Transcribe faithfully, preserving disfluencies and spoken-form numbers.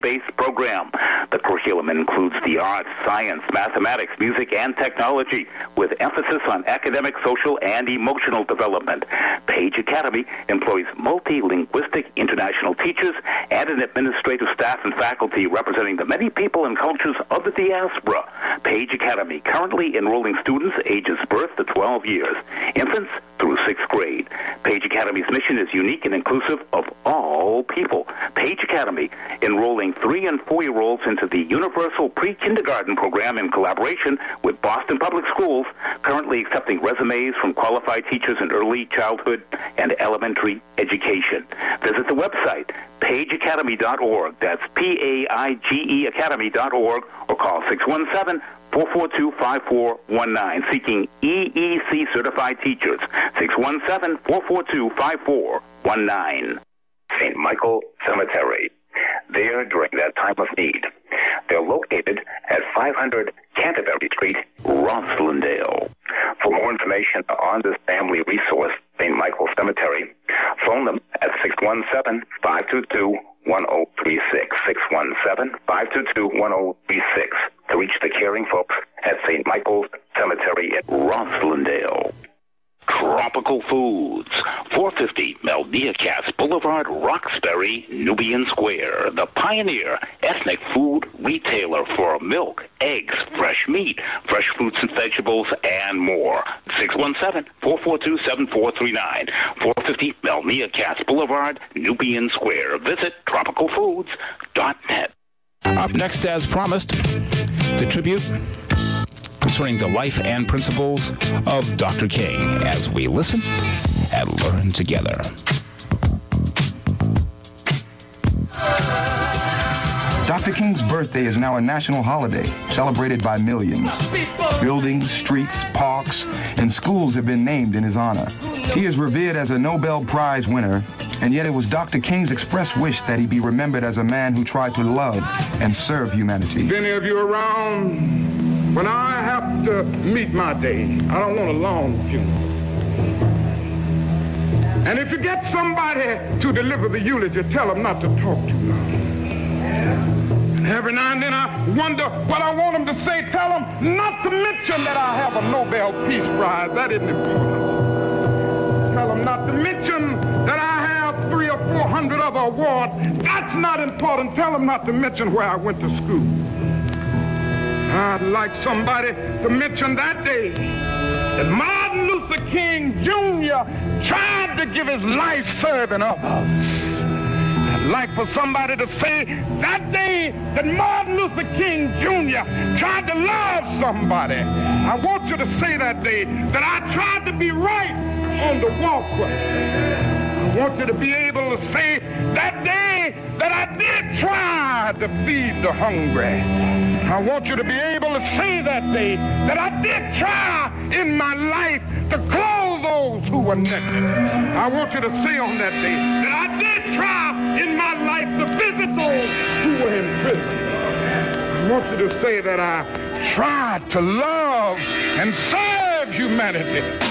based program. The curriculum includes the arts, science, mathematics, music, and technology, with emphasis on academic, social, and emotional development. Page Academy employs multilinguistic international teachers and an administrative staff and faculty representing the many people and cultures of the diaspora. Page Academy currently enrolling students ages birth to twelve years, infants through sixth grade. Page Academy's mission is unique and inclusive of all people. Page Academy enrolling three and four-year-olds into the Universal Pre-Kindergarten program in collaboration with Boston Public Schools, currently accepting resumes from qualified teachers in early childhood and elementary education. Visit the website, page academy dot org. That's P A I G E academy dot org, or call six one seven, four four two, five four one nine, seeking E E C certified teachers. six one seven, four four two, five four one nine. Saint Michael Cemetery. There during that time of need. They're located at five hundred Canterbury Street, Roslindale. For more information on this family resource, Saint Michael Cemetery, phone them at six one seven, five two two, one zero three six, six one seven, five two two, one zero three six, to reach the caring folks at Saint Michael's Cemetery in Roslindale. Tropical Foods, four fifty Melnia Katz Boulevard, Roxbury, Nubian Square, the pioneer ethnic food retailer for milk, eggs, fresh meat, fresh fruits and vegetables, and more. six one seven, four four two, seven four three nine, four fifty Melnia Katz Boulevard, Nubian Square. Visit tropical foods dot net. Up next, as promised, the tribute concerning the life and principles of Doctor King, as we listen and learn together. Doctor King's birthday is now a national holiday, celebrated by millions. Buildings, streets, parks, and schools have been named in his honor. He is revered as a Nobel Prize winner, and yet it was Doctor King's express wish that he be remembered as a man who tried to love and serve humanity. If any of you around, when I have to meet my day, I don't want a long funeral. And if you get somebody to deliver the eulogy, tell them not to talk too long. And every now and then I wonder what I want them to say. Tell them not to mention that I have a Nobel Peace Prize. That isn't important. Tell them not to mention that I have three or four hundred other awards. That's not important. Tell them not to mention where I went to school. I'd like somebody to mention that day that Martin Luther King Junior tried to give his life serving others. I'd like for somebody to say that day that Martin Luther King Junior tried to love somebody. I want you to say that day that I tried to be right on the walkway. I want you to be able to say that day that I did try to feed the hungry. I want you to be able to say that day that I did try in my life to clothe those who were naked. I want you to say on that day that I did try in my life to visit those who were in prison. I want you to say that I tried to love and serve humanity.